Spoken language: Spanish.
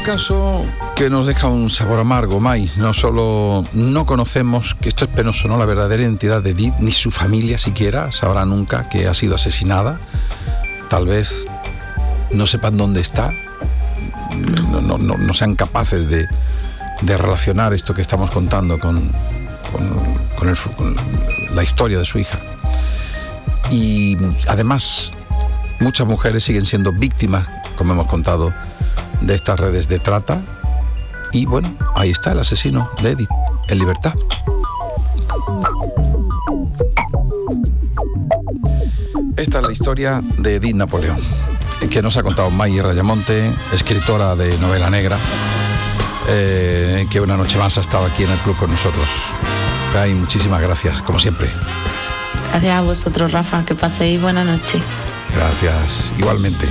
caso que nos deja un sabor amargo, May. No solo no conocemos, que esto es penoso, ¿no?, la verdadera identidad de Edith, ni su familia siquiera sabrá nunca que ha sido asesinada. Tal vez no sepan dónde está, no sean capaces de relacionar esto que estamos contando con la historia de su hija. Y además, muchas mujeres siguen siendo víctimas, como hemos contado, de estas redes de trata. Y bueno, ahí está el asesino de Edith, en libertad. Esta es la historia de Edith Napoleón, que nos ha contado May Rayamonte, escritora de novela negra, que una noche más ha estado aquí en el club con nosotros. May, muchísimas gracias, como siempre. Gracias a vosotros, Rafa, que paséis buena noche. Gracias, igualmente.